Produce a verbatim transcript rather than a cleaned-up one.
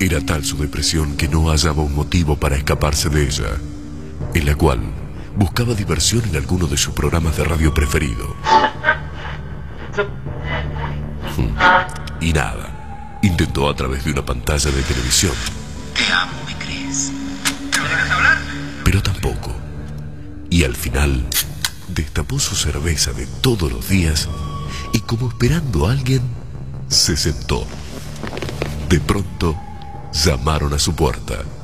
Era tal su depresión que no hallaba un motivo para escaparse de ella, en la cual buscaba diversión en alguno de sus programas de radio preferido. Y nada, intentó a través de una pantalla de televisión. Te amo, ¿me crees? ¿No dejas hablar? Pero tampoco. Y al final, destapó su cerveza de todos los días y, como esperando a alguien, se sentó. De pronto, llamaron a su puerta.